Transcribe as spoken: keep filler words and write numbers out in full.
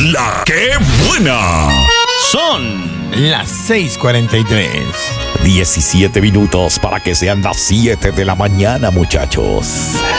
la que buena. Son las seis cuarenta y tres. diecisiete minutos para que sean las siete de la mañana, muchachos.